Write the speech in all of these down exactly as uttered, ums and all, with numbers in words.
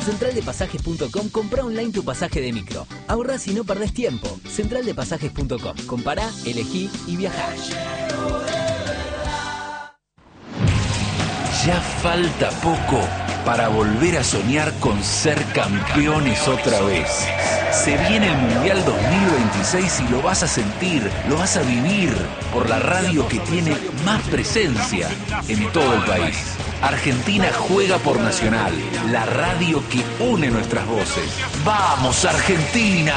central de pasajes punto com, comprá online tu pasaje de micro. Ahorrás y no perdés tiempo. central de pasajes punto com. Compará, elegí y viajá. Ya falta poco para volver a soñar con ser campeones otra vez. Se viene el Mundial dos mil veintiséis y lo vas a sentir, lo vas a vivir por la radio que tiene más presencia en todo el país. Argentina juega por Nacional, la radio que une nuestras voces. ¡Vamos, Argentina!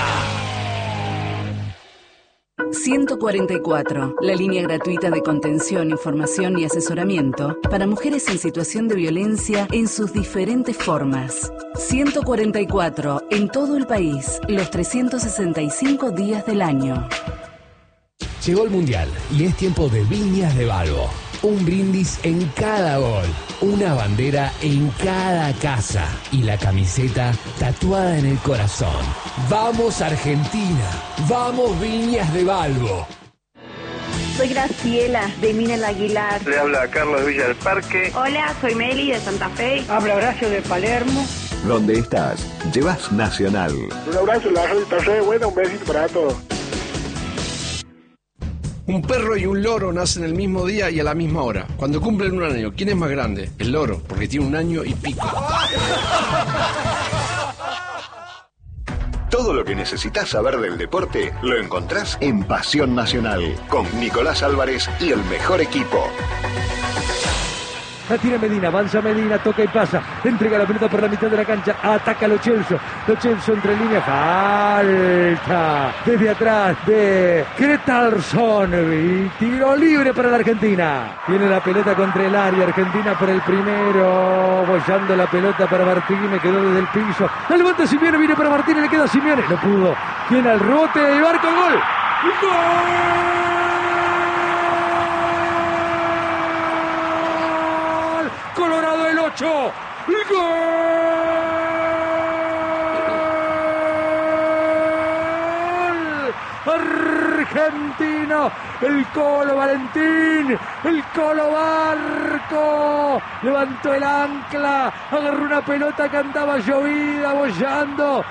ciento cuarenta y cuatro, la línea gratuita de contención, información y asesoramiento para mujeres en situación de violencia en sus diferentes formas. ciento cuarenta y cuatro, en todo el país, los trescientos sesenta y cinco días del año. Llegó el Mundial y es tiempo de Viñas de Balbo. Un brindis en cada gol, una bandera en cada casa y la camiseta tatuada en el corazón. ¡Vamos Argentina! ¡Vamos Viñas de Balbo! Soy Graciela, de Minel Aguilar. Le habla Carlos Villa del Parque. Hola, soy Meli, de Santa Fe. Habla Horacio, de Palermo. Donde estás, llevas Nacional. Un abrazo, la radio está re buena, un besito para todos. Un perro y un loro nacen el mismo día y a la misma hora. Cuando cumplen un año, ¿quién es más grande? El loro, porque tiene un año y pico. Todo lo que necesitas saber del deporte lo encontrás en Pasión Nacional, con Nicolás Álvarez y el mejor equipo. La tira Medina, avanza Medina, toca y pasa, entrega la pelota por la mitad de la cancha, ataca Lo Celso, Lo Celso entre línea, falta desde atrás de Ketalson, y tiro libre para la Argentina. Viene la pelota contra el área, Argentina por el primero, bollando la pelota para Martínez, me quedó desde el piso, la levanta Simeone, viene para Martínez, le queda a Simeone, no pudo, tiene al rebote de Barco, gol, gol. Colorado el ocho. ¡Gol! Argentino, el Colo Valentín, el Colo Barco, levantó el ancla, agarró una pelota que andaba llovida, bollando,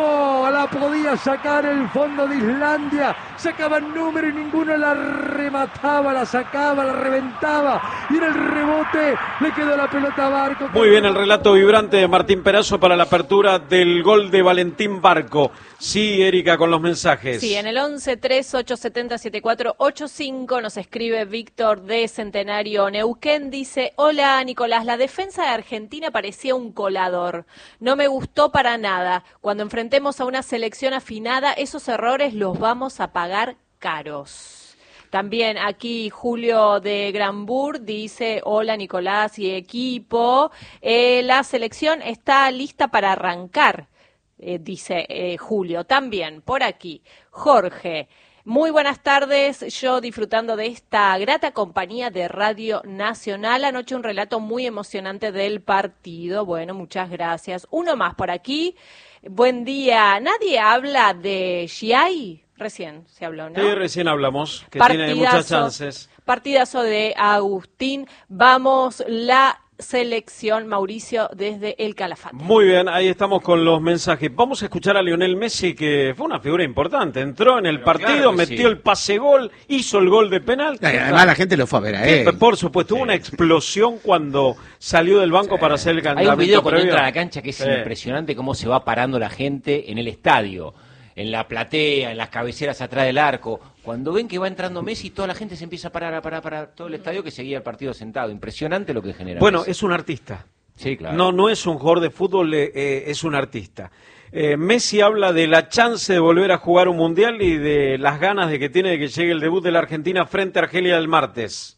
no la podía sacar el fondo de Islandia, sacaba el número y ninguno la remataba, la sacaba, la reventaba, y en el rebote le quedó la pelota a Barco. Muy bien el relato vibrante de Martín Perazo para la apertura del gol de Valentín Barco. Sí, Erika, con los mensajes. Sí, en el once tres ocho siete cero siete cuatro ocho cinco nos escribe Víctor de Centenario Neuquén, dice: hola Nicolás, la defensa de Argentina parecía un colador, no me gustó para nada, cuando enfrentemos a una selección afinada esos errores los vamos a pagar caros. También aquí Julio de Granbur dice: hola Nicolás y equipo, eh, la selección está lista para arrancar. Eh, dice eh, Julio. También por aquí Jorge: muy buenas tardes, yo disfrutando de esta grata compañía de Radio Nacional. Anoche un relato muy emocionante del partido. Bueno, muchas gracias. Uno más por aquí. Buen día. ¿Nadie habla de Giai? Recién se habló, ¿no? Sí, recién hablamos, que partidazo, tiene muchas chances. Partidazo de Agustín. Vamos, la selección, Mauricio, desde el Calafate. Muy bien, ahí estamos con los mensajes. Vamos a escuchar a Lionel Messi, que fue una figura importante. Entró en el Pero partido, claro metió sí. el pase-gol, hizo el gol de penal. Además la gente lo fue a ver a él. Por supuesto, hubo una explosión cuando salió del banco sí. para hacer el candidato. Hay un video cuando entra a la cancha que es sí. impresionante cómo se va parando la gente en el estadio, en la platea, en las cabeceras atrás del arco. Cuando ven que va entrando Messi, toda la gente se empieza a parar, a parar, a parar, todo el estadio que seguía el partido sentado. Impresionante lo que genera. Bueno, Messi. Es un artista. Sí, claro. No, no es un jugador de fútbol, eh, es un artista. Eh, Messi habla de la chance de volver a jugar un mundial y de las ganas de que tiene de que llegue el debut de la Argentina frente a Argelia el martes.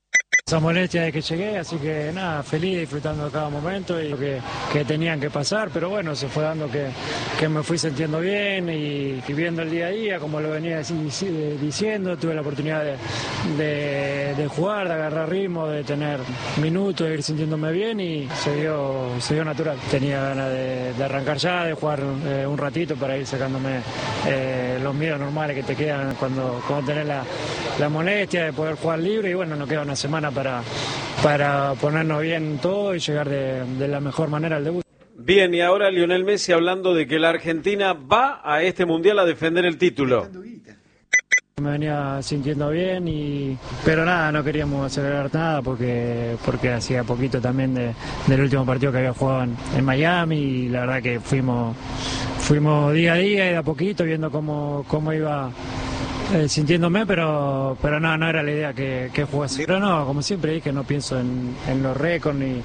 Esa molestia de que llegué, así que nada, feliz, disfrutando de cada momento y lo que, que tenían que pasar, pero bueno, se fue dando que, que me fui sintiendo bien y, y viendo el día a día, como lo venía diciendo, tuve la oportunidad de, de, de jugar, de agarrar ritmo, de tener minutos, de ir sintiéndome bien y se dio, se dio natural. Tenía ganas de, de arrancar ya, de jugar eh, un ratito para ir sacándome eh, los miedos normales que te quedan cuando, cuando tenés la, la molestia de poder jugar libre y bueno, nos queda una semana para Para, para ponernos bien todo y llegar de, de la mejor manera al debut. Bien, y ahora Lionel Messi hablando de que la Argentina va a este Mundial a defender el título. Me venía sintiendo bien, y pero nada, no queríamos acelerar nada porque porque hacía poquito también de, del último partido que había jugado en, en Miami, y la verdad que fuimos fuimos día a día y de a poquito viendo cómo, cómo iba eh, sintiéndome, pero pero no, no era la idea que, que jugase. Pero no, como siempre dije, no pienso en, en los récords ni,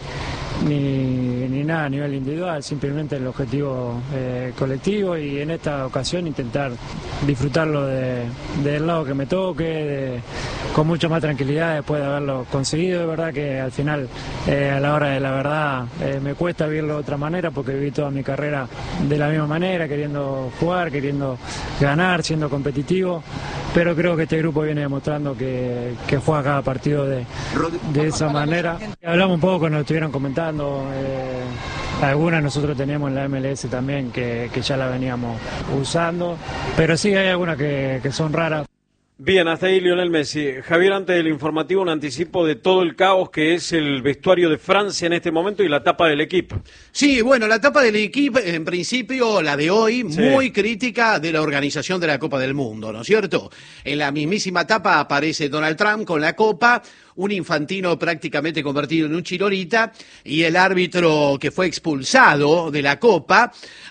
ni, ni nada a nivel individual, simplemente el objetivo eh, colectivo, y en esta ocasión intentar disfrutarlo de, del lado que me toque, de, con mucha más tranquilidad después de haberlo conseguido. De verdad que al final, eh, a la hora de la verdad, eh, me cuesta vivirlo de otra manera, porque viví toda mi carrera de la misma manera, queriendo jugar, queriendo ganar, siendo competitivo, pero creo que este grupo viene demostrando que, que juega cada partido de, de esa manera. Hablamos un poco cuando estuvieron comentando, eh, algunas nosotros teníamos en la M L S también que, que ya la veníamos usando, pero sí hay algunas que, que son raras. Bien, hasta ahí Lionel Messi. Javier, antes del informativo, un anticipo de todo el caos que es el vestuario de Francia en este momento y la tapa del equipo. Sí, bueno, la tapa del equipo, en principio, la de hoy, Sí. muy crítica de la organización de la Copa del Mundo, ¿no es cierto? En la mismísima tapa aparece Donald Trump con la copa, un Infantino prácticamente convertido en un chirolita, y el árbitro que fue expulsado de la Copa,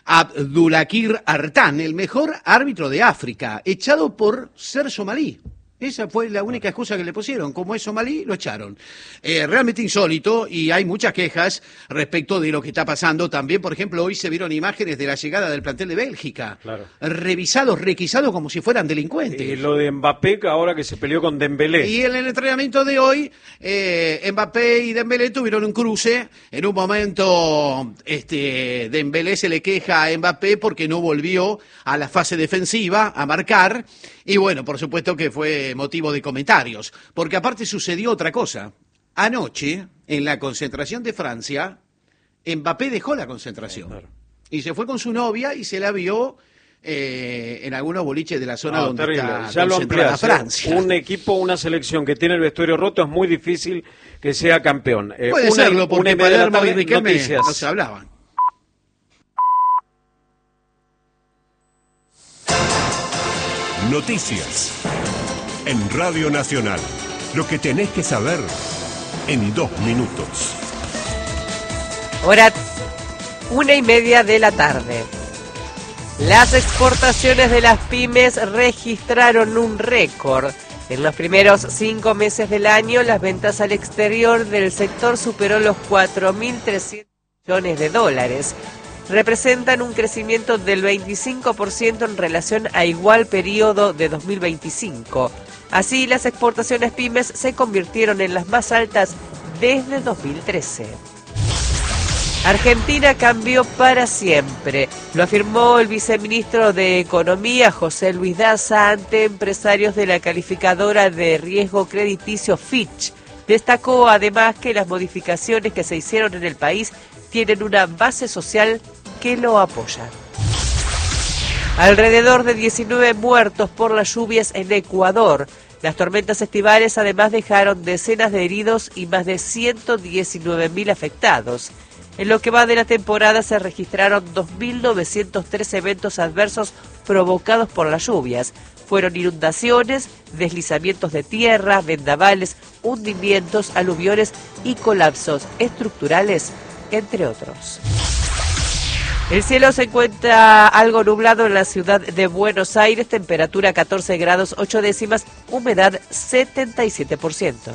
Abdulakir Artan, el mejor árbitro de África, echado por ser somalí. Esa fue la única excusa que le pusieron. Como es somalí, lo echaron. Eh, realmente insólito, y hay muchas quejas respecto de lo que está pasando. También, por ejemplo, hoy se vieron imágenes de la llegada del plantel de Bélgica. Claro. Revisados, requisados como si fueran delincuentes. Y lo de Mbappé, ahora que se peleó con Dembélé. Y en el entrenamiento de hoy, eh, Mbappé y Dembélé tuvieron un cruce. En un momento, este, Dembélé se le queja a Mbappé porque no volvió a la fase defensiva a marcar. Y bueno, por supuesto que fue motivo de comentarios. Porque aparte sucedió otra cosa. Anoche, en la concentración de Francia, Mbappé dejó la concentración. Claro. Y se fue con su novia y se la vio eh, en algunos boliches de la zona No, donde terrible. está Ya lo concentrada ampliás, Francia. ¿eh? Un equipo, una selección que tiene el vestuario roto, es muy difícil que sea campeón. Eh, Puede una, serlo, porque una y media de la Palermo y tarde, Riquelme noticias. no se hablaban. Noticias en Radio Nacional. Lo que tenés que saber en dos minutos. Hora una y media de la tarde. Las exportaciones de las pymes registraron un récord. En los primeros cinco meses del año, las ventas al exterior del sector superó los cuatro mil trescientos millones de dólares. Representan un crecimiento del veinticinco por ciento en relación a igual periodo de dos mil veinticinco. Así, las exportaciones pymes se convirtieron en las más altas desde dos mil trece. Argentina cambió para siempre, lo afirmó el viceministro de Economía, José Luis Daza, ante empresarios de la calificadora de riesgo crediticio Fitch. Destacó además que las modificaciones que se hicieron en el país tienen una base social que lo apoya. Alrededor de diecinueve muertos por las lluvias en Ecuador. Las tormentas estivales además dejaron decenas de heridos y más de ciento diecinueve mil afectados. En lo que va de la temporada se registraron dos mil novecientos tres eventos adversos provocados por las lluvias. Fueron inundaciones, deslizamientos de tierra, vendavales, hundimientos, aluviones y colapsos estructurales, entre otros. El cielo se encuentra algo nublado en la ciudad de Buenos Aires, temperatura catorce grados ocho décimas, humedad setenta y siete por ciento.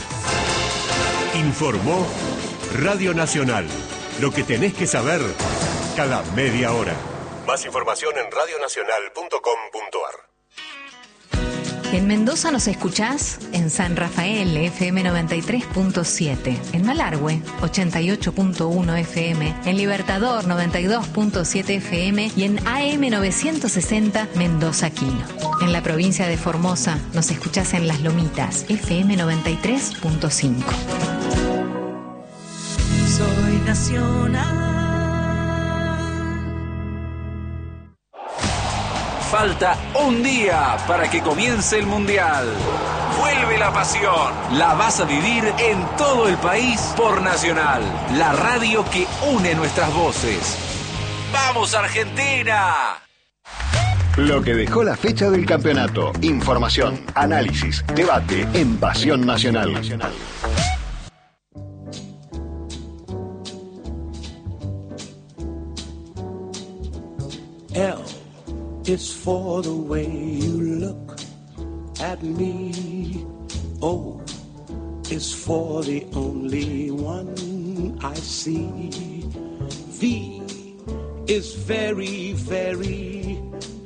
Informó Radio Nacional. Lo que tenés que saber cada media hora. Más información en radio nacional punto com punto ar. En Mendoza nos escuchás en San Rafael, F M noventa y tres punto siete, en Malargüe, ochenta y ocho punto uno F M, en Libertador, noventa y dos punto siete F M y en A M novecientos sesenta Mendoza Quino. En la provincia de Formosa nos escuchás en Las Lomitas, F M noventa y tres punto cinco. Soy nacional. Falta un día para que comience el Mundial. Vuelve la pasión. La vas a vivir en todo el país por Nacional, la radio que une nuestras voces. ¡Vamos, Argentina! Lo que dejó la fecha del campeonato. Información, análisis, debate en Pasión Nacional. L is for the way you look at me. O is for the only one I see. V is very, very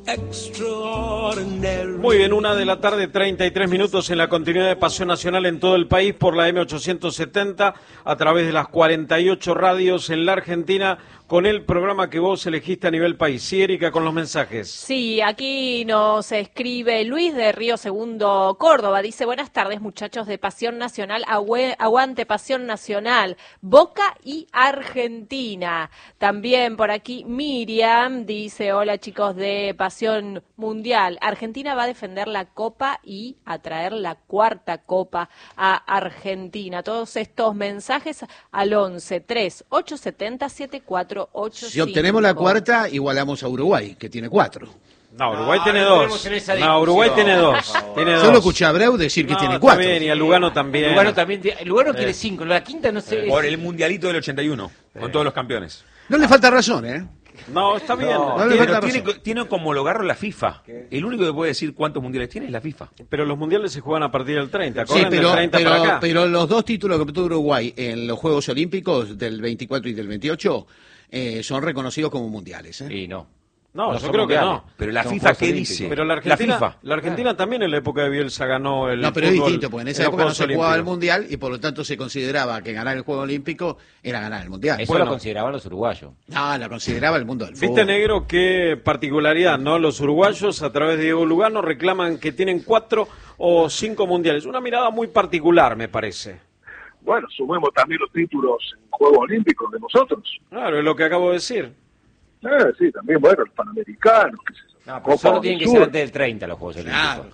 extraordinary. Muy bien, una de la tarde, treinta y tres minutos en la continuidad de Pasión Nacional en todo el país por la eme ochocientos setenta, a través de las cuarenta y ocho radios en la Argentina, con el programa que vos elegiste a nivel país. Sí, Erika, con los mensajes. Sí, aquí nos escribe Luis de Río Segundo, Córdoba. Dice, buenas tardes, muchachos de Pasión Nacional. Agüe, aguante Pasión Nacional. Boca y Argentina. También por aquí Miriam dice, hola chicos de Pasión Mundial. Argentina va a defender la Copa y a traer la cuarta Copa a Argentina. Todos estos mensajes al once tres ocho siete cero siete cuatro ocho cinco. Si obtenemos la cuarta, igualamos a Uruguay, que tiene cuatro. No, Uruguay no, tiene no dos. No, Uruguay tiene dos. Tiene Solo dos. escuché a Abreu decir que no, tiene cuatro. También, y a Lugano también. Lugano también. Lugano eh. quiere cinco. La quinta no sé. Por el mundialito del ochenta y uno, eh. con todos los campeones. No le falta razón, ¿eh? No, está bien. No, no le falta tiene, tiene como homologarlo la FIFA. ¿Qué? El único que puede decir cuántos mundiales tiene es la FIFA. Pero los mundiales se juegan a partir del treinta. Sí, pero, del treinta pero, para acá. pero los dos títulos que obtuvo Uruguay en los Juegos Olímpicos del veinticuatro y del veintiocho eh, son reconocidos como mundiales. ¿eh? Y no. No, no yo creo mundiales. que no. Pero la son FIFA, ¿qué dice? Pero la Argentina, la, FIFA. la Argentina también en la época de Bielsa ganó el No, pero fútbol, es distinto, porque en esa época no se olímpicos. jugaba el Mundial y por lo tanto se consideraba que ganar el Juego Olímpico era ganar el Mundial. Eso bueno, lo consideraban los uruguayos. No, lo consideraba el mundo del fútbol. Viste, Negro, qué particularidad, ¿no? Los uruguayos, a través de Diego Lugano, reclaman que tienen cuatro o cinco mundiales. Una mirada muy particular, me parece. Bueno, sumemos también los títulos en Juegos Olímpicos de nosotros. Claro, es lo que acabo de decir. Eh, sí, también, bueno, los panamericanos, qué sé yo. No, pero solo tienen que ser antes del treinta los Juegos Olímpicos.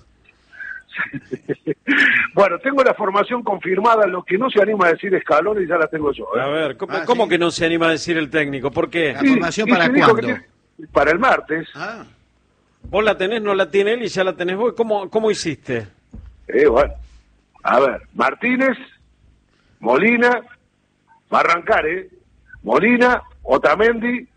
Bueno, tengo la formación confirmada, lo que no se anima a decir Scaloni ya la tengo yo. ¿eh? A ver, ¿cómo, ah, ¿cómo sí. que no se anima a decir el técnico? ¿Por qué? ¿La formación para cuándo? Para el martes. Ah. Vos la tenés, no la tiene él y ya la tenés vos. ¿Cómo, cómo hiciste? Eh, bueno, a ver, Martínez, Molina, va a arrancar, ¿eh? Molina, Otamendi,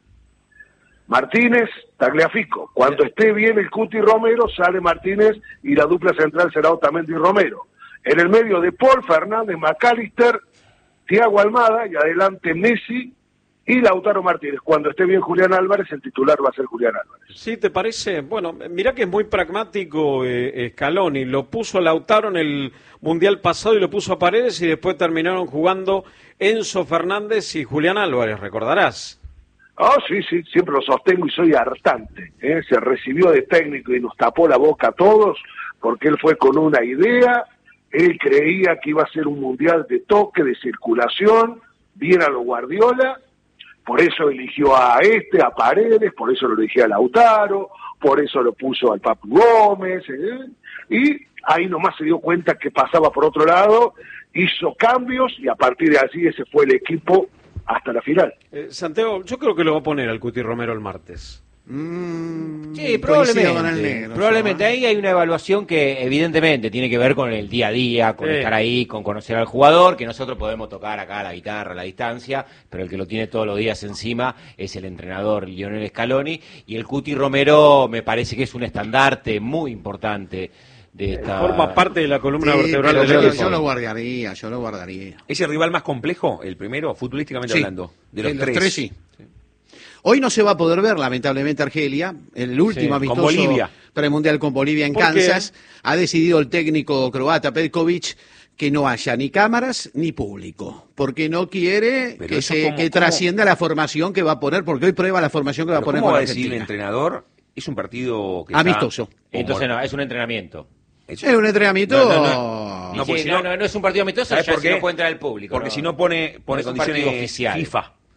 Martínez, Tagliafico. Cuando esté bien el Cuti Romero, sale Martínez y la dupla central será Otamendi y Romero. En el medio de Paul, Fernández, McAllister, Thiago Almada y adelante Messi y Lautaro Martínez. Cuando esté bien Julián Álvarez, el titular va a ser Julián Álvarez. ¿Sí te parece? Bueno, mirá que es muy pragmático eh, Scaloni. Lo puso a Lautaro en el Mundial pasado y lo puso a Paredes y después terminaron jugando Enzo Fernández y Julián Álvarez, recordarás. Ah, oh, sí, sí, siempre lo sostengo y soy hartante. ¿eh? Se recibió de técnico y nos tapó la boca a todos porque él fue con una idea, él creía que iba a ser un mundial de toque, de circulación, bien a lo Guardiola, por eso eligió a este, a Paredes, por eso lo eligió a Lautaro, por eso lo puso al Papu Gómez, ¿eh? Y ahí nomás se dio cuenta que pasaba por otro lado, hizo cambios y a partir de allí ese fue el equipo hasta la final. Eh, Santiago, yo creo que lo va a poner al Cuti Romero el martes. Mm, sí, probablemente. Con el negro, probablemente. ¿no? Ahí hay una evaluación que evidentemente tiene que ver con el día a día, con sí. estar ahí, con conocer al jugador, que nosotros podemos tocar acá la guitarra a la distancia, pero el que lo tiene todos los días encima es el entrenador Lionel Scaloni, y el Cuti Romero me parece que es un estandarte muy importante. De esta... Forma parte de la columna sí, vertebral del yo, equipo. yo lo guardaría, yo lo guardaría. ¿Es el rival más complejo, el primero, futbolísticamente sí. hablando? De los, de tres. los tres, sí. sí. Hoy no se va a poder ver, lamentablemente, Argelia. El último sí, amistoso premundial con Bolivia en Kansas. ¿Qué? Ha decidido el técnico croata Petkovic que no haya ni cámaras ni público, porque no quiere Pero que, se, como, que trascienda la formación que va a poner, porque hoy prueba la formación que va a poner ¿cómo con va a Argentina. decir el entrenador? Es un partido que amistoso. Está... Entonces no, es un entrenamiento. Es un entrenamiento... No, no, no. No, sí, si no, no, no es un partido amistoso, ya por si no puede entrar el público. Porque no, si no pone, pone no condiciones oficiales. FIFA.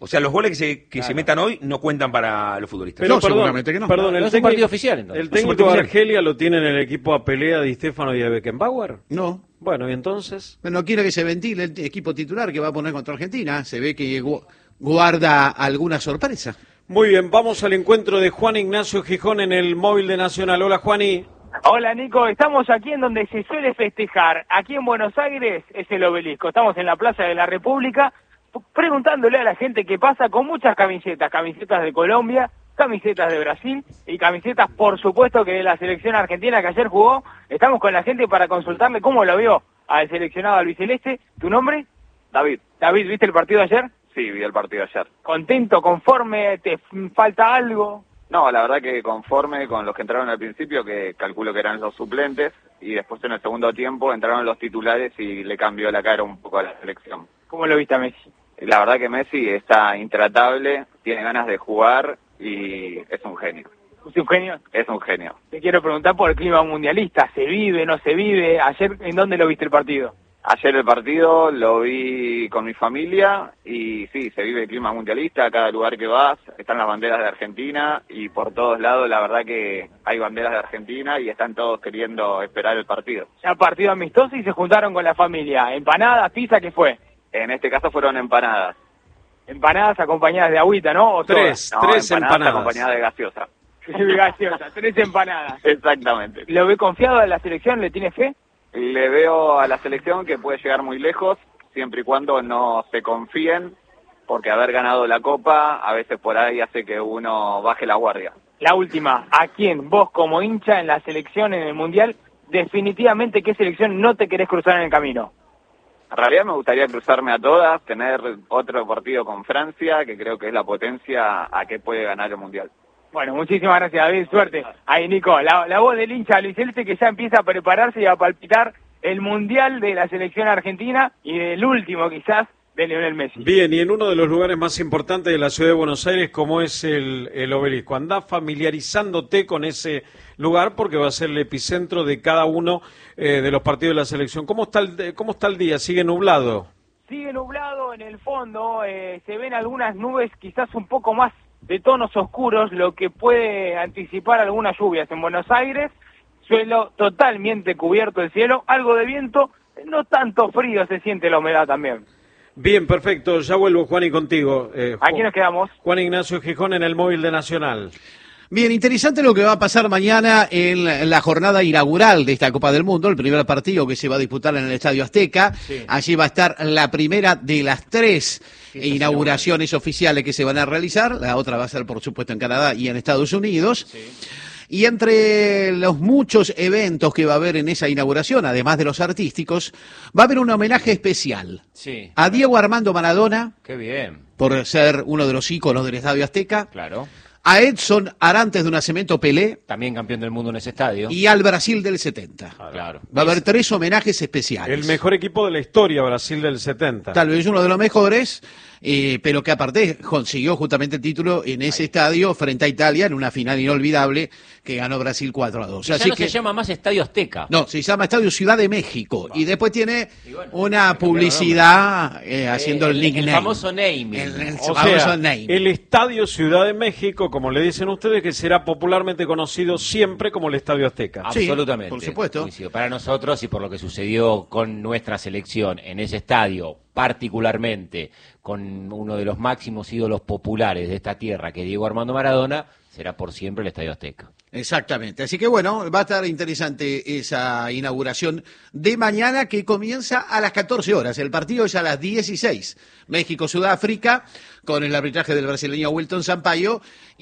O sea, los goles que se, que Claro. se metan hoy no cuentan para los futbolistas. Pero no, perdón, seguramente que no. Perdón, No, el no es un técnico, partido oficial, entonces. ¿El No es un técnico de partido oficial. Argelia lo tiene en el equipo a Pelea, Di Stéfano y a Beckenbauer? No. Bueno, ¿y entonces? No quiere que se ventile el equipo titular que va a poner contra Argentina. Se ve que gu- guarda alguna sorpresa. Muy bien, vamos al encuentro de Juan Ignacio Gijón en el móvil de Nacional. Hola, Juani. Hola Nico, estamos aquí en donde se suele festejar. Aquí en Buenos Aires es el Obelisco. Estamos en la Plaza de la República p- preguntándole a la gente qué pasa con muchas camisetas. Camisetas de Colombia, camisetas de Brasil y camisetas, por supuesto, que de la selección argentina que ayer jugó. Estamos con la gente para consultarle cómo lo vio al seleccionado albiceleste. ¿Tu nombre? David. David, ¿viste el partido ayer? Sí, vi el partido ayer. ¿Contento, conforme? ¿Te f- falta algo? No, la verdad que conforme con los que entraron al principio, que calculo que eran los suplentes, y después en el segundo tiempo entraron los titulares y le cambió la cara un poco a la selección. ¿Cómo lo viste a Messi? La verdad que Messi está intratable, tiene ganas de jugar y es un genio. ¿Es un genio? Es un genio. Te quiero preguntar por el clima mundialista. ¿Se vive, no se vive? Ayer, ¿en dónde lo viste el partido? Ayer el partido lo vi con mi familia y sí, se vive el clima mundialista, a cada lugar que vas están las banderas de Argentina y por todos lados la verdad que hay banderas de Argentina y están todos queriendo esperar el partido. Ya partido amistoso y se juntaron con la familia. ¿Empanadas, pizza, qué fue? En este caso fueron empanadas. Empanadas acompañadas de agüita, ¿no? ¿O Tres, soda? tres empanadas acompañadas de gaseosa. Gaseosa, tres empanadas. Exactamente. ¿Lo ve confiado de la selección? ¿Le tiene fe? Le veo a la selección que puede llegar muy lejos, siempre y cuando no se confíen, porque haber ganado la Copa a veces por ahí hace que uno baje la guardia. La última, ¿a quién vos como hincha en la selección, en el Mundial, definitivamente qué selección no te querés cruzar en el camino? En realidad me gustaría cruzarme a todas, tener otro partido con Francia, que creo que es la potencia a que puede ganar el Mundial. Bueno, muchísimas gracias, David, suerte. Ahí, Nico, la, la voz del hincha Luis Celeste que ya empieza a prepararse y a palpitar el Mundial de la selección argentina y el último quizás de Lionel Messi. Bien, y en uno de los lugares más importantes de la ciudad de Buenos Aires, como es el, el Obelisco. Andá familiarizándote con ese lugar porque va a ser el epicentro de cada uno eh, de los partidos de la selección. ¿Cómo está el, cómo está el día? ¿Sigue nublado? Sigue nublado en el fondo, eh, se ven algunas nubes quizás un poco más de tonos oscuros, lo que puede anticipar algunas lluvias en Buenos Aires. Suelo totalmente cubierto el cielo, algo de viento, no tanto frío, se siente la humedad también. Bien, perfecto. Ya vuelvo, Juan, y contigo. Eh, Aquí nos quedamos. Juan Ignacio Gijón en el móvil de Nacional. Bien, interesante lo que va a pasar mañana en la jornada inaugural de esta Copa del Mundo, el primer partido que se va a disputar en el Estadio Azteca. Sí. Allí va a estar la primera de las tres inauguraciones oficiales que se van a realizar. La otra va a ser, por supuesto, en Canadá y en Estados Unidos. Sí. Y entre los muchos eventos que va a haber en esa inauguración, además de los artísticos, va a haber un homenaje especial sí. a Diego Armando Maradona. Qué bien. Por ser uno de los íconos del Estadio Azteca. Claro. A Edson Arantes de Nacimiento Pelé. También campeón del mundo en ese estadio. Y al Brasil del setenta. Claro. Va a haber tres homenajes especiales. El mejor equipo de la historia, Brasil del setenta. Tal vez uno de los mejores, eh, pero que aparte consiguió justamente el título en ese Ahí. estadio frente a Italia en una final inolvidable que ganó Brasil cuatro a dos. Ya Así no que, se llama más Estadio Azteca. No, se llama Estadio Ciudad de México. Y después tiene y bueno, una publicidad eh, haciendo eh, el, el nickname. El famoso naming. El, el o famoso sea, name. El Estadio Ciudad de México, como le dicen ustedes, que será popularmente conocido siempre como el Estadio Azteca. Absolutamente. Sí, por supuesto. Para nosotros y por lo que sucedió con nuestra selección en ese estadio, particularmente con uno de los máximos ídolos populares de esta tierra, que es Diego Armando Maradona, será por siempre el Estadio Azteca. Exactamente. Así que bueno, va a estar interesante esa inauguración de mañana que comienza a las catorce horas. El partido es a las dieciséis. México-Sudáfrica, con el arbitraje del brasileño Wilton Sampaio,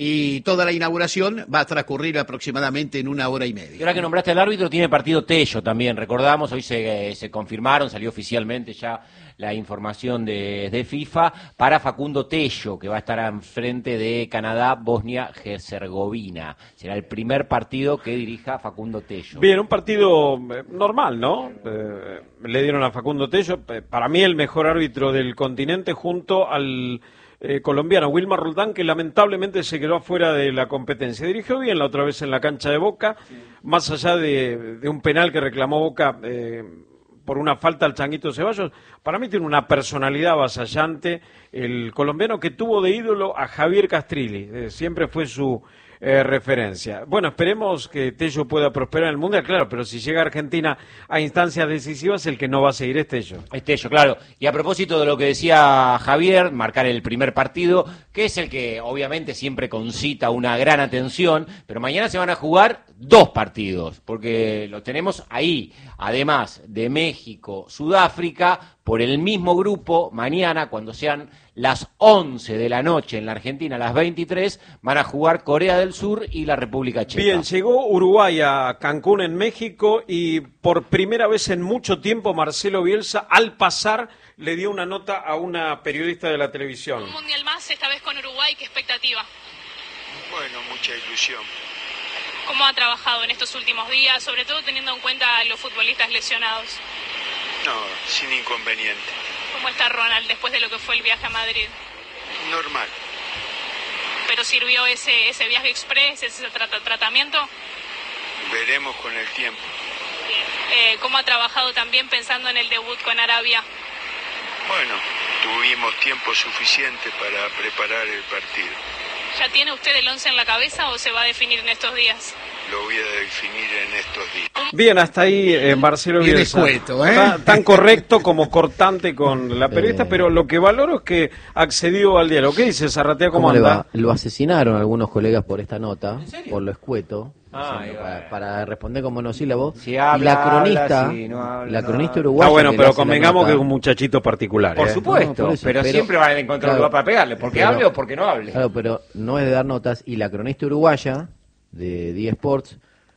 y toda la inauguración va a transcurrir aproximadamente en una hora y media. Y ahora que nombraste al árbitro, tiene partido Tello también, recordamos, hoy se, se confirmaron, salió oficialmente ya la información de, de FIFA para Facundo Tello, que va a estar enfrente de Canadá, Bosnia-Herzegovina. Será el primer partido que dirija Facundo Tello. Bien, un partido normal, ¿no? Eh, le dieron a Facundo Tello, para mí el mejor árbitro del continente, junto al eh, colombiano Wilmar Roldán, que lamentablemente se quedó afuera de la competencia. Dirigió bien la otra vez en la cancha de Boca, sí. Más allá de, de un penal que reclamó Boca, eh, por una falta al Changuito Ceballos. Para mí tiene una personalidad avasallante, el colombiano que tuvo de ídolo a Javier Castrilli, eh, siempre fue su eh, referencia. Bueno, esperemos que Tello pueda prosperar en el Mundial, claro, pero si llega a Argentina a instancias decisivas, el que no va a seguir es Tello. Es Tello, claro. Y a propósito de lo que decía Javier, marcar el primer partido, que es el que obviamente siempre concita una gran atención, pero mañana se van a jugar dos partidos, porque los tenemos ahí, además de México, Sudáfrica, por el mismo grupo, mañana, cuando sean las once de la noche en la Argentina, a las veintitrés, van a jugar Corea del Sur y la República Checa. Bien, llegó Uruguay a Cancún, en México, y por primera vez en mucho tiempo Marcelo Bielsa, al pasar, le dio una nota a una periodista de la televisión. Un mundial más, esta vez con Uruguay, ¿qué expectativa? Bueno, mucha ilusión. ¿Cómo ha trabajado en estos últimos días, sobre todo teniendo en cuenta a los futbolistas lesionados? No, sin inconveniente. ¿Cómo está Ronald después de lo que fue el viaje a Madrid? Normal. ¿Pero sirvió ese ese viaje express, ese tra tratamiento? Veremos con el tiempo. Eh, ¿Cómo ha trabajado también pensando en el debut con Arabia? Bueno, tuvimos tiempo suficiente para preparar el partido. ¿Ya tiene usted el once en la cabeza o se va a definir en estos días? Lo voy a definir en estos días. Bien, hasta ahí eh, Marcelo Bien Bielsa. escueto, ¿eh? Tan, tan correcto como cortante con la periodista, eh... pero lo que valoro es que accedió al diálogo. ¿Qué dice Zarratea? ¿Cómo, ¿Cómo anda? le va? Lo asesinaron algunos colegas por esta nota, por lo escueto. Ah, para, para responder con monosílabos. Si habla, y la cronista, habla, si no habla, la cronista no. uruguaya. Ah, bueno, que pero convengamos que es un muchachito particular. Por ¿eh? supuesto, no, por eso, pero, pero siempre van a encontrar claro, un lugar para pegarle, porque pero, hable o porque no hable. Claro, pero no es de dar notas. Y la cronista uruguaya de D Sports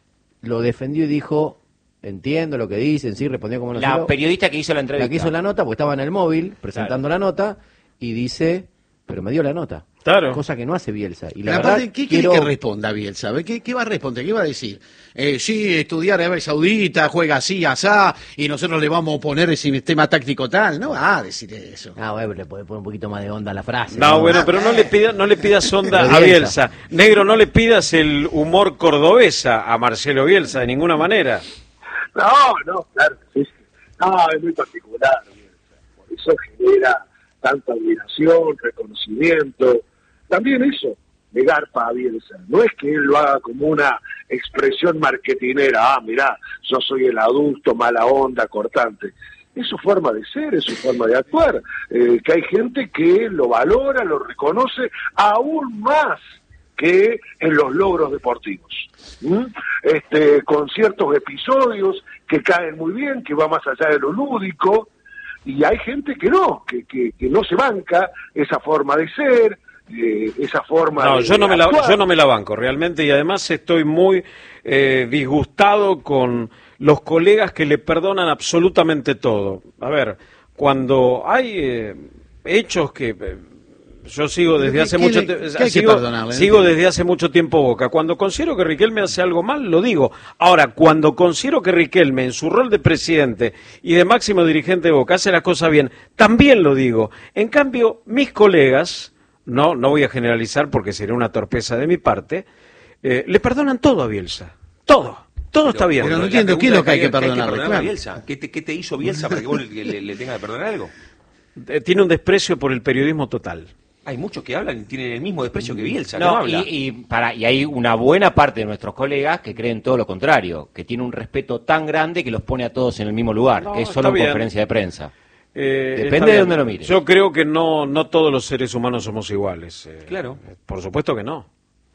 lo defendió y dijo: entiendo lo que dicen, sí, respondió como no. La periodista que hizo la entrevista. La que hizo la nota, porque estaba en el móvil presentando claro. la nota y dice: pero me dio la nota. Claro. Cosa que no hace Bielsa. Y la Pero verdad, aparte, ¿qué quiero... quiere que responda Bielsa? ¿Qué, ¿Qué va a responder? ¿Qué va a decir? Eh, sí, estudiar Arabia Saudita, juega así, asá, y nosotros le vamos a poner ese sistema táctico tal. No va a decir eso. Ah, bueno, le puede poner un poquito más de onda a la frase. No, no bueno, ah, pero no eh. le, pida, no le pidas onda a Bielsa. Negro, no le pidas el humor cordobesa a Marcelo Bielsa de ninguna manera. No, no, claro. Es, no, es muy particular Bielsa. Por eso genera tanta admiración, reconocimiento. También eso, de garpa a Bielsa. No es que él lo haga como una expresión marketinera. Ah, mirá, yo soy el adulto, mala onda, cortante. Es su forma de ser, es su forma de actuar. Eh, que hay gente que lo valora, lo reconoce, aún más que en los logros deportivos. ¿Mm? Este, con ciertos episodios que caen muy bien, que va más allá de lo lúdico, y hay gente que no, que, que, que no se banca esa forma de ser, eh, esa forma no, de yo no me la, actuar. yo no me la banco realmente, y además estoy muy eh, disgustado con los colegas que le perdonan absolutamente todo. A ver, cuando hay eh, hechos que eh, yo sigo desde hace mucho tiempo, sigo, sigo desde hace mucho tiempo Boca. Cuando considero que Riquelme hace algo mal, lo digo. Ahora, cuando considero que Riquelme, en su rol de presidente y de máximo dirigente de Boca, hace las cosas bien, también lo digo. En cambio, mis colegas, no, no voy a generalizar porque sería una torpeza de mi parte, eh, le perdonan todo a Bielsa. Todo. Todo pero, está bien. Pero no entiendo qué es lo que hay que perdonarle. perdonar Claro. a Bielsa. ¿Qué te, ¿Qué te hizo Bielsa para que vos le, le, le tengas que perdonar algo? Eh, tiene un desprecio por el periodismo total. Hay muchos que hablan y tienen el mismo desprecio que Bielsa. No, no habla. y, y, para, y hay una buena parte de nuestros colegas que creen todo lo contrario, que tiene un respeto tan grande que los pone a todos en el mismo lugar, No, que es solo en bien. conferencia de prensa. Eh, Depende de dónde lo mires. Yo creo que no, no todos los seres humanos somos iguales. Eh, Claro. Por supuesto que no.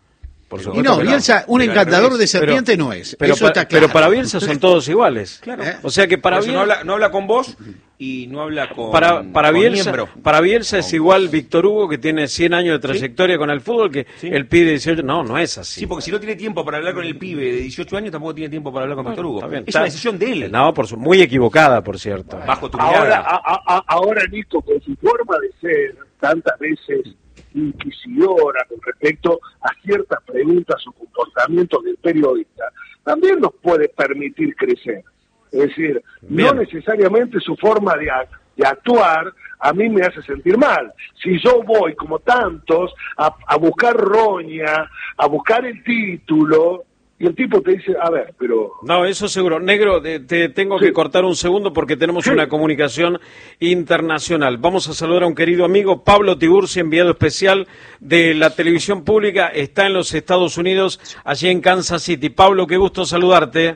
Por Y supuesto no, que Bielsa, un Pero al encantador revés. de serpiente Pero- no es. Pero, Eso pa- está claro. pero para Bielsa son todos iguales. Claro. ¿Eh? O sea que para Por eso Biel- no habla, no habla con vos y no habla con para, para con Bielsa, miembro. para Bielsa es igual Víctor Hugo, que tiene cien años de trayectoria con el fútbol, que Sí. el pibe dieciocho. No, no es así. Sí, porque si no tiene tiempo para hablar con el pibe de dieciocho años, tampoco tiene tiempo para hablar con Víctor Hugo. Está bien. Es Está- una decisión de él. No, por su, muy equivocada, por cierto. Bajo tu Ahora, mirada. a- a- ahora, Nico, con su forma de ser, tantas veces inquisidora con respecto a ciertas preguntas o comportamientos del periodista, también nos puede permitir crecer. Es decir, Bien. no necesariamente su forma de, a- de actuar a mí me hace sentir mal. Si yo voy, como tantos, a, a buscar roña, a buscar el título, Y el tipo te dice, a ver, pero... No, eso seguro. Negro, te, te tengo sí. que cortar un segundo porque tenemos sí. una comunicación internacional. Vamos a saludar a un querido amigo, Pablo Tiburcio, enviado especial de la televisión pública. Está en los Estados Unidos, allí en Kansas City. Pablo, qué gusto saludarte.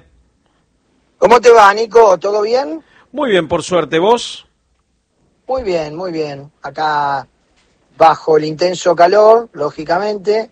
¿Cómo te va, Nico? ¿Todo bien? Muy bien, por suerte. ¿Vos? Muy bien, muy bien. Acá, bajo el intenso calor, lógicamente,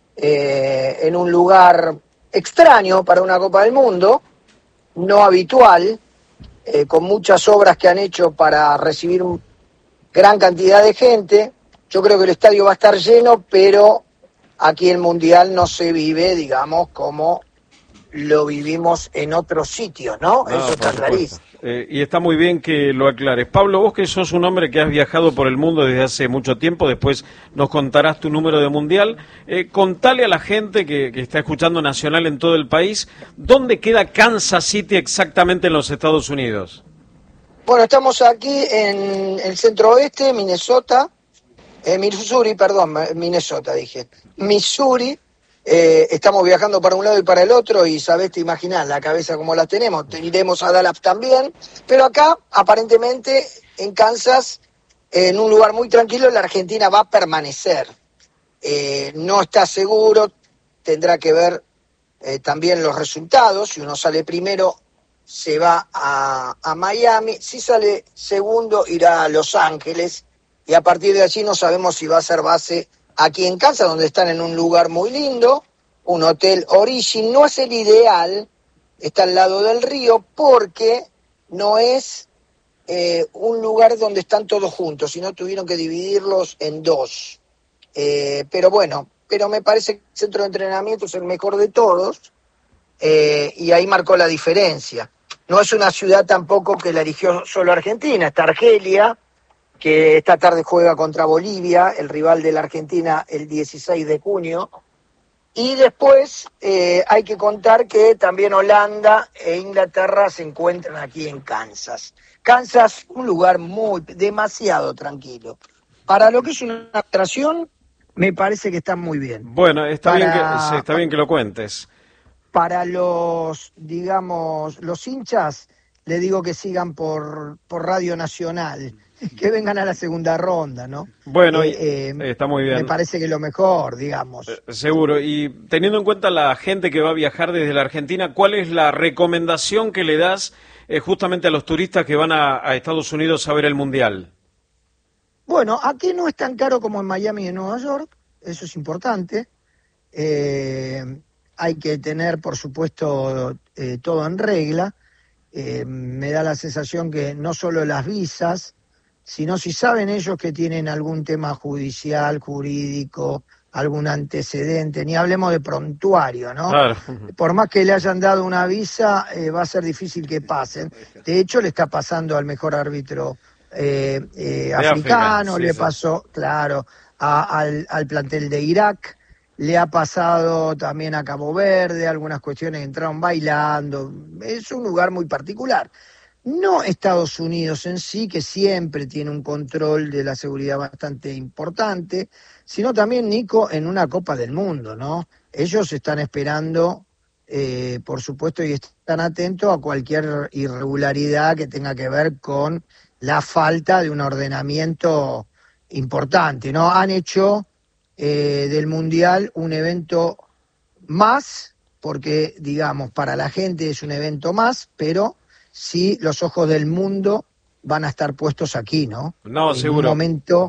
eh, en un lugar... extraño para una Copa del Mundo, no habitual, eh, con muchas obras que han hecho para recibir gran cantidad de gente. Yo creo que el estadio va a estar lleno, pero aquí el Mundial no se vive, digamos, como lo vivimos en otros sitios, ¿no? Ah, Eso está clarísimo. Eh, y está muy bien que lo aclares. Pablo, vos que sos un hombre que has viajado por el mundo desde hace mucho tiempo, después nos contarás tu número de mundial, eh, contale a la gente que, que está escuchando Nacional en todo el país, ¿dónde queda Kansas City exactamente en los Estados Unidos? Bueno, estamos aquí en el centro oeste, Minnesota, eh, Missouri, perdón, Minnesota dije, Missouri. Eh, estamos viajando para un lado y para el otro y sabés, te imaginás la cabeza como la tenemos, iremos a Dallas también, pero acá aparentemente en Kansas, en un lugar muy tranquilo, la Argentina va a permanecer. Eh, no está seguro, tendrá que ver eh, también los resultados. Si uno sale primero se va a, a Miami, si sale segundo irá a Los Ángeles y a partir de allí no sabemos si va a ser base aquí en Kansas, donde están en un lugar muy lindo, un hotel Origin. No es el ideal, está al lado del río, porque no es eh, un lugar donde están todos juntos, sino tuvieron que dividirlos en dos. Eh, pero bueno, pero me parece que el centro de entrenamiento es el mejor de todos, eh, y ahí marcó la diferencia. No es una ciudad tampoco que la eligió solo Argentina, está Argelia, que esta tarde juega contra Bolivia, el rival de la Argentina, el dieciséis de junio. Y después eh, hay que contar que también Holanda e Inglaterra se encuentran aquí en Kansas. Kansas, un lugar muy, demasiado tranquilo. Para lo que es una atracción, me parece que está muy bien. Bueno, está, para, bien, que, sí, está bien que lo cuentes. Para los, digamos, los hinchas, le digo que sigan por, por Radio Nacional, que vengan a la segunda ronda, ¿no? Bueno, eh, eh, está muy bien. Me parece que lo mejor, digamos. Eh, seguro. Y teniendo en cuenta la gente que va a viajar desde la Argentina, ¿cuál es la recomendación que le das eh, justamente a los turistas que van a, a Estados Unidos a ver el Mundial? Bueno, aquí no es tan caro como en Miami y en Nueva York, eso es importante. Eh, hay que tener, por supuesto, eh, todo en regla. Eh, me da la sensación que no solo las visas, sino si saben ellos que tienen algún tema judicial, jurídico, algún antecedente, ni hablemos de prontuario, ¿no? Claro. Por más que le hayan dado una visa, eh, va a ser difícil que pasen. De hecho, le está pasando al mejor árbitro eh, eh, africano, África, sí, le sí. pasó, claro, a, al, al plantel de Irak, le ha pasado también a Cabo Verde, algunas cuestiones entraron bailando. Es un lugar muy particular. No Estados Unidos en sí, que siempre tiene un control de la seguridad bastante importante, sino también, Nico, en una Copa del Mundo, ¿no? Ellos están esperando, eh, por supuesto, y están atentos a cualquier irregularidad que tenga que ver con la falta de un ordenamiento importante, ¿no? Han hecho eh, del Mundial un evento más, porque, digamos, para la gente es un evento más, pero sí los ojos del mundo van a estar puestos aquí, ¿no? No, en seguro. Un momento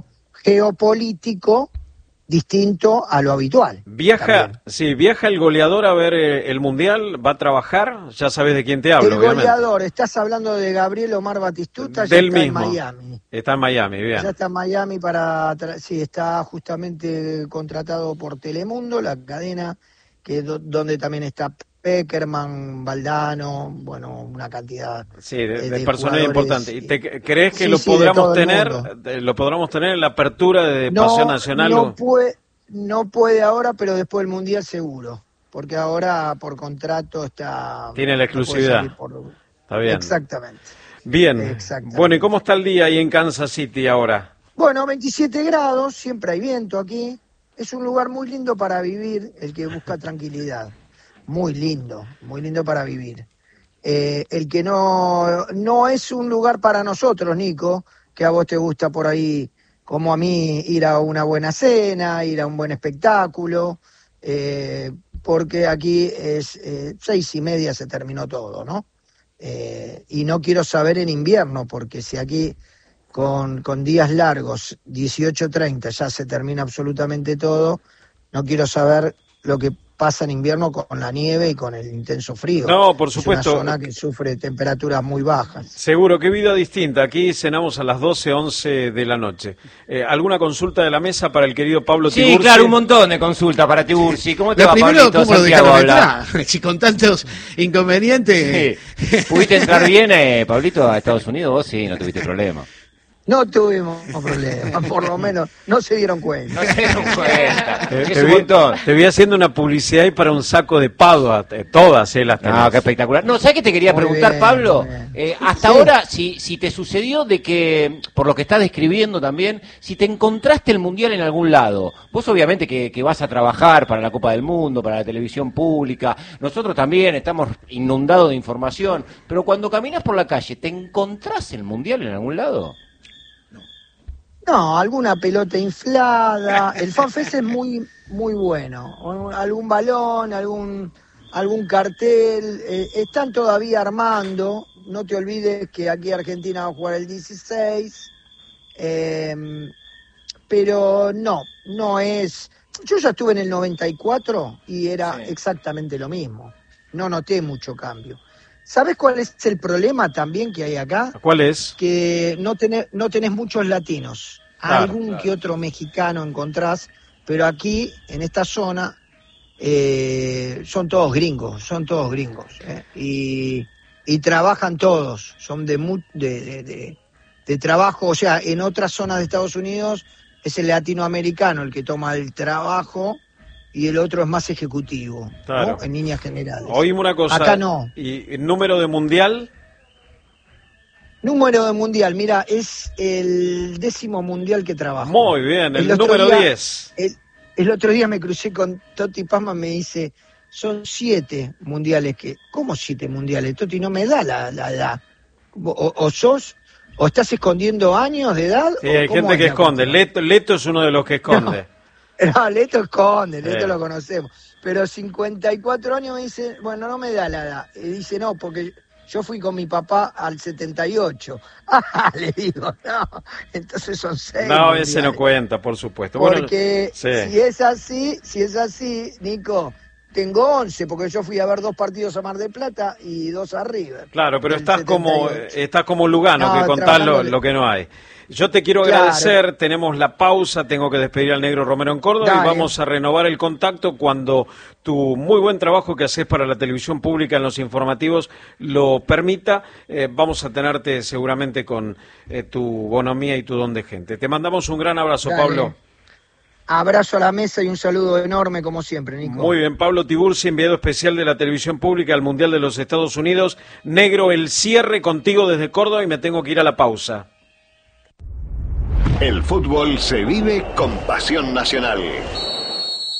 geopolítico distinto a lo habitual. Viaja, también. sí, viaja el goleador a ver eh, el Mundial, va a trabajar, ya sabes de quién te hablo, El obviamente. goleador, estás hablando de Gabriel Omar Batistuta, ya Del está mismo. en Miami. Está en Miami, bien. Ya está en Miami para, tra- sí, está justamente contratado por Telemundo, la cadena que do- donde también está Peckerman, Valdano, bueno, una cantidad Sí, de, eh, de de personas jugadores, importantes. ¿Y te, crees que Sí, lo sí, de podremos todo el tener, mundo. de- lo podremos tener en la apertura de No, Pasión Nacional? no o- puede, no puede ahora, pero después del Mundial seguro, porque ahora por contrato está... Tiene la no puede exclusividad. salir por- Está bien. Exactamente. Bien. Exactamente. Bueno, ¿y cómo está el día ahí en Kansas City ahora? Bueno, veintisiete grados, siempre hay viento aquí. Es un lugar muy lindo para vivir, el que busca tranquilidad. muy lindo, muy lindo para vivir. Eh, el que no, no es un lugar para nosotros, Nico, que a vos te gusta por ahí, como a mí, ir a una buena cena, ir a un buen espectáculo, eh, porque aquí es eh, seis y media se terminó todo, ¿no? Eh, y no quiero saber en invierno, porque si aquí con, con días largos, dieciocho treinta, ya se termina absolutamente todo, no quiero saber lo que pasa en invierno con la nieve y con el intenso frío. No, por supuesto. Es una zona que sufre temperaturas muy bajas. Seguro, qué vida distinta. Aquí cenamos a las doce, once de la noche. Eh, ¿Alguna consulta de la mesa para el querido Pablo Sí, Tiburci? claro, un montón de consultas para Tiburci. ¿Cómo te Lo va, primero, Pablito? ¿cómo lo Santiago dejaron habla. entrar? Si con tantos inconvenientes... Sí. ¿Pudiste entrar bien, eh, Pablito, a Estados Unidos? Vos sí, no tuviste problema. No tuvimos problemas, por lo menos no se dieron cuenta. No se dieron cuenta. Te, Es te un vi, montón. te vi haciendo una publicidad ahí para un saco de Padua, eh, todas eh, las tenés. No, qué espectacular. No, ¿sabes qué te quería Muy preguntar, bien, Pablo? muy bien. Eh, hasta Sí. ahora, si, si te sucedió de que, por lo que estás describiendo también, si te encontraste el Mundial en algún lado, vos obviamente que, que vas a trabajar para la Copa del Mundo, para la televisión pública, nosotros también estamos inundados de información, pero cuando caminas por la calle, ¿te encontrás el Mundial en algún lado? No, alguna pelota inflada. El FanFest es muy muy bueno. O algún balón, algún algún cartel. Eh, están todavía armando. No te olvides que aquí Argentina va a jugar el dieciséis. Eh, pero no, no es... Yo ya estuve en el noventa y cuatro y era sí. exactamente lo mismo. No noté mucho cambio. ¿Sabes cuál es el problema también que hay acá? ¿Cuál es? Que no tenés, no tenés muchos latinos. Claro, Algún claro. que otro mexicano encontrás, pero aquí, en esta zona, eh, son todos gringos, son todos gringos. ¿eh? Y, y trabajan todos, son de, mu- de, de, de, de trabajo, o sea, en otras zonas de Estados Unidos es el latinoamericano el que toma el trabajo y el otro es más ejecutivo, Claro. ¿no? En líneas generales. Oíme una cosa. Acá no. ¿Y el número de mundial? Número de mundial, mira, es el décimo mundial que trabajo. Muy bien, el, otro número día- diez. El, el otro día me crucé con Toti Pazman, me dice, son siete mundiales que... ¿Cómo siete mundiales? Toti, no me da la la edad. O, o sos, o estás escondiendo años de edad. Sí, o hay cómo gente es que la esconde. cosa? Leto, Leto es uno de los que esconde. No, Leto esconde, Leto Sí. lo conocemos. Pero cincuenta y cuatro años me dice, bueno, no me da la edad. Y dice, no, porque yo fui con mi papá al setenta y ocho. Ah, le digo, no, entonces son seis. No, mundiales. ese no cuenta, por supuesto. Bueno, Porque sí. si es así, si es así, Nico, tengo once, porque yo fui a ver dos partidos a Mar del Plata y dos a River. Claro, pero del estás como, setenta y ocho. estás como Lugano, No, que contás lo, trabajando- lo que no hay. Yo te quiero Claro. agradecer, tenemos la pausa, tengo que despedir al negro Romero en Córdoba Dale. y vamos a renovar el contacto cuando tu muy buen trabajo que haces para la televisión pública en los informativos lo permita. Eh, vamos a tenerte seguramente con eh, tu bonomía y tu don de gente. Te mandamos un gran abrazo, Dale. Pablo. Abrazo a la mesa y un saludo enorme como siempre, Nico. Muy bien, Pablo Tiburci, enviado especial de la televisión pública al Mundial de los Estados Unidos. Negro, el cierre contigo desde Córdoba y me tengo que ir a la pausa. El fútbol se vive con pasión nacional.